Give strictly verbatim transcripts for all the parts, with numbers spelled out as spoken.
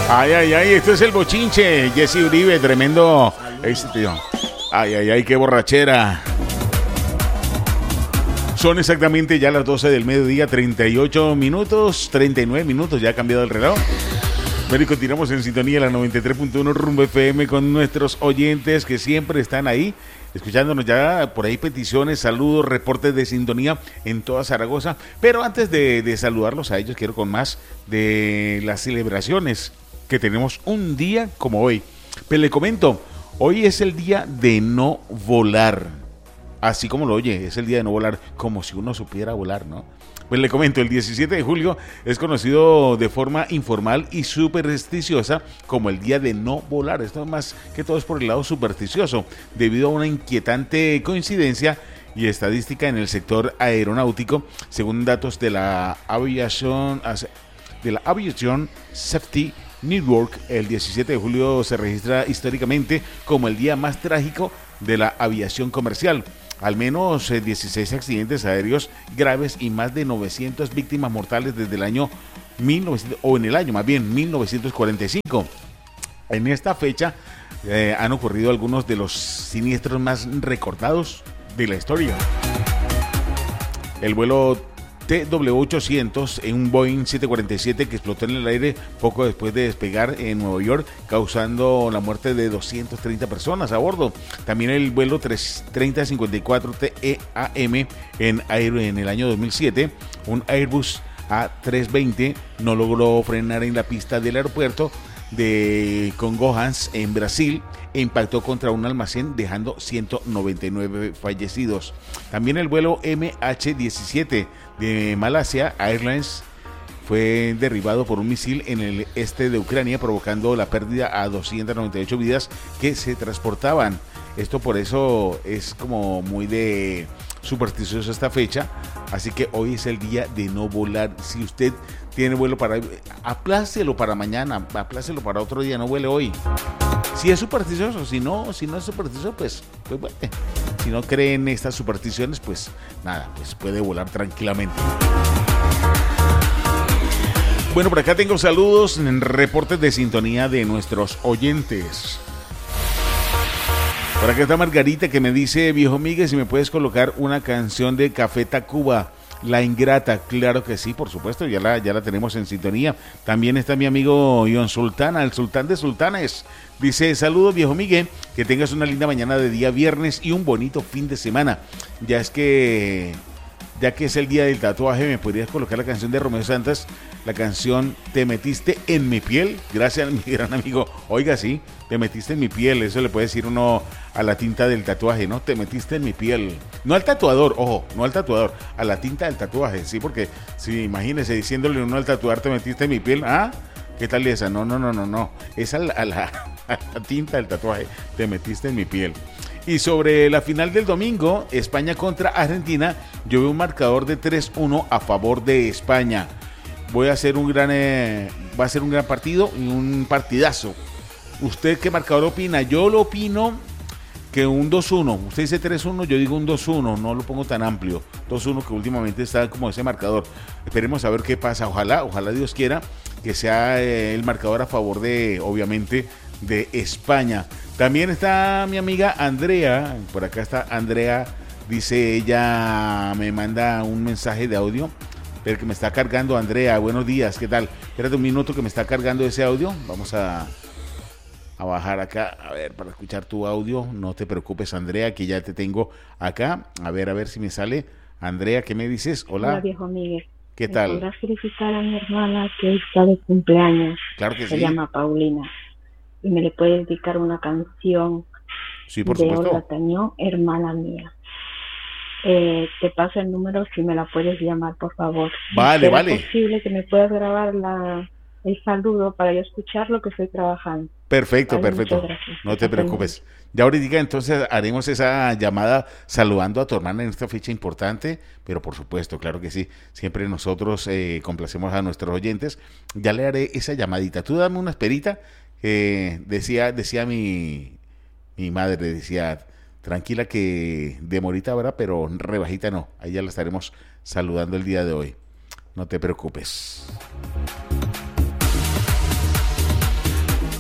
Ay, ay, ay, esto es el bochinche. Jesse Uribe, tremendo. Este tío. Ay, ay, ay, qué borrachera. Son exactamente ya las doce del mediodía, treinta y ocho minutos, treinta y nueve minutos, ya ha cambiado el reloj. Bueno, y continuamos en sintonía, la noventa y tres punto uno Rumbo F M, con nuestros oyentes que siempre están ahí, escuchándonos ya por ahí, peticiones, saludos, reportes de sintonía en toda Zaragoza. Pero antes de, de saludarlos a ellos, quiero con más de las celebraciones que tenemos un día como hoy. Pues le comento, hoy es el día de no volar. Así como lo oye, es el día de no volar, como si uno supiera volar, ¿no? Pues le comento, el diecisiete de julio es conocido de forma informal y supersticiosa como el día de no volar. Esto más que todo es por el lado supersticioso, debido a una inquietante coincidencia y estadística en el sector aeronáutico, según datos de la Aviation, de la Aviation Safety Network. El diecisiete de julio se registra históricamente como el día más trágico de la aviación comercial. Al menos eh, dieciséis accidentes aéreos graves y más de novecientas víctimas mortales desde el año mil novecientos, o en el año más bien mil novecientos cuarenta y cinco. En esta fecha eh, han ocurrido algunos de los siniestros más recordados de la historia. El vuelo T W ochocientos en un Boeing siete cuarenta y siete que explotó en el aire poco después de despegar en Nueva York, causando la muerte de doscientas treinta personas a bordo. También el vuelo treinta cincuenta y cuatro T E A M en, en el año dos mil siete, un Airbus A trescientos veinte no logró frenar en la pista del aeropuerto de Congonhas en Brasil e impactó contra un almacén, dejando ciento noventa y nueve fallecidos. También el vuelo M H diecisiete de Malasia Airlines fue derribado por un misil en el este de Ucrania, provocando la pérdida a doscientas noventa y ocho vidas que se transportaban. Esto por eso es como muy de supersticioso esta fecha, así que hoy es el día de no volar. Si usted tiene vuelo para, aplácelo para mañana, aplácelo para otro día, no vuele hoy. Si es supersticioso, si no, si no es supersticioso, pues, pues bueno, si no cree en estas supersticiones, pues nada, pues puede volar tranquilamente. Bueno, por acá tengo saludos en reportes de sintonía de nuestros oyentes. Por acá está Margarita que me dice: viejo Miguel, si me puedes colocar una canción de Café Tacuba, La Ingrata. Claro que sí, por supuesto, ya la, ya la tenemos en sintonía. También está mi amigo Ion Sultana, el sultán de sultanes. Dice: saludos viejo Miguel, que tengas una linda mañana de día viernes y un bonito fin de semana. Ya es que... Ya que es el día del tatuaje, ¿me podrías colocar la canción de Romeo Santos? La canción Te metiste en mi piel. Gracias, mi gran amigo. Oiga, sí, te metiste en mi piel. Eso le puede decir uno a la tinta del tatuaje, ¿no? Te metiste en mi piel. No al tatuador, ojo, no al tatuador, a la tinta del tatuaje, sí, porque sí, imagínese diciéndole uno al tatuar, te metiste en mi piel. ¿Ah? ¿Qué tal esa? No, no, no, no, no. Es a la, a la, a la tinta del tatuaje. Te metiste en mi piel. Y sobre la final del domingo, España contra Argentina, yo veo un marcador de tres uno a favor de España. Voy a hacer un gran, eh, va a ser un gran partido y un partidazo. ¿Usted qué marcador opina? Yo lo opino que un dos uno. Usted dice tres uno, yo digo un dos uno. No lo pongo tan amplio. dos uno que últimamente está como ese marcador. Esperemos a ver qué pasa. Ojalá, ojalá Dios quiera que sea eh, el marcador a favor de, obviamente, de España. También está mi amiga Andrea, por acá está Andrea, dice ella, me manda un mensaje de audio, pero que me está cargando. Andrea, buenos días, ¿qué tal? Espérate un minuto que me está cargando ese audio, vamos a, a bajar acá, a ver, para escuchar tu audio. No te preocupes, Andrea, que ya te tengo acá, a ver, a ver si me sale. Andrea, ¿qué me dices? Hola. Hola, viejo Miguel. ¿Qué tal? ¿Me podrás felicitar a mi hermana que está de cumpleaños? Claro que Se sí. llama Paulina. Y me le puedes dedicar una canción sí, por de supuesto. Olga Tañón, hermana mía. Eh, te paso el número si me la puedes llamar, por favor. Vale, vale. ¿Es posible que me puedas grabar la, el saludo para yo escucharlo, que estoy trabajando? Perfecto, Vale, perfecto. No te preocupes. Ya ahorita entonces haremos esa llamada saludando a tu hermana en esta fecha importante, pero por supuesto, claro que sí, siempre nosotros eh, complacemos a nuestros oyentes. Ya le haré esa llamadita. Tú dame una esperita. Eh, decía decía mi, mi madre, decía, tranquila que de morita habrá, pero rebajita no. Ahí ya la estaremos saludando el día de hoy. No te preocupes.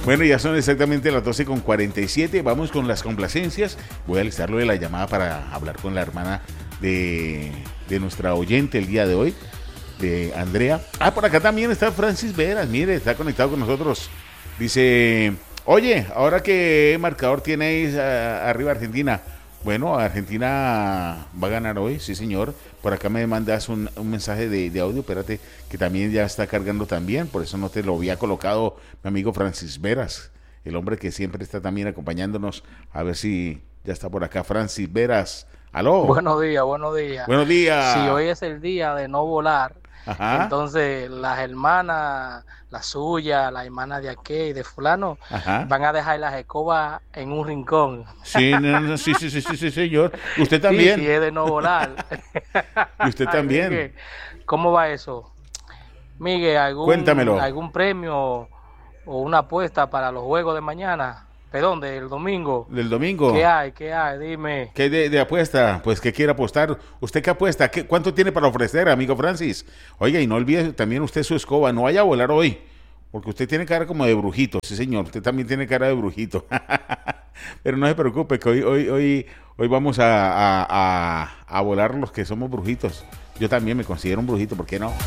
Bueno, ya son exactamente las doce con cuarenta y siete. Vamos con las complacencias. Voy a alistarlo de la llamada para hablar con la hermana de, de nuestra oyente el día de hoy, de Andrea. Ah, por acá también está Francis Veras. Mire, está conectado con nosotros. Dice, oye, ahora qué marcador tienes a, arriba Argentina. Bueno, Argentina va a ganar hoy, sí señor. Por acá me mandas un, un mensaje de, de audio, espérate, que también ya está cargando también, por eso no te lo había colocado mi amigo Francis Veras, el hombre que siempre está también acompañándonos. A ver si ya está por acá Francis Veras. ¿Aló? Buenos días, buenos días. Buenos días. Si hoy es el día de no volar, ajá, entonces las hermanas, la suya, la hermana de aquel y de fulano, ajá, van a dejar las escobas en un rincón. Sí, no, no, sí, sí, sí, sí, sí, señor. Usted también. Sí, si es de no volar. Y usted también. Ay, Miguel, ¿cómo va eso? Miguel, ¿algún, Cuéntamelo. ¿algún premio o una apuesta para los juegos de mañana? Perdón, del domingo. Del domingo. ¿Qué hay? ¿Qué hay? Dime. ¿Qué de, de apuesta? Pues, ¿qué quiere apostar? ¿Usted qué apuesta? ¿Qué, ¿Cuánto tiene para ofrecer, amigo Francis? Oiga, y no olvide también usted su escoba. No vaya a volar hoy, porque usted tiene cara como de brujito. Sí, señor, usted también tiene cara de brujito. Pero no se preocupe, que hoy, hoy, hoy, hoy vamos a, a, a, a volar los que somos brujitos. Yo también me considero un brujito, ¿por qué no?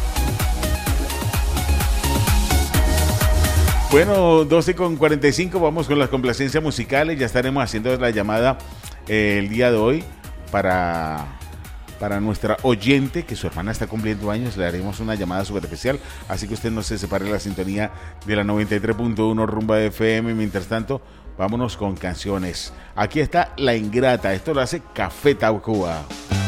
Bueno, doce con cuarenta y cinco, vamos con las complacencias musicales. Ya estaremos haciendo la llamada eh, el día de hoy para, para nuestra oyente, que su hermana está cumpliendo años. Le haremos una llamada súper especial, así que usted no se separe de la sintonía de la noventa y tres punto uno Rumba F M. Mientras tanto, vámonos con canciones. Aquí está La Ingrata, esto lo hace Café Tacuba.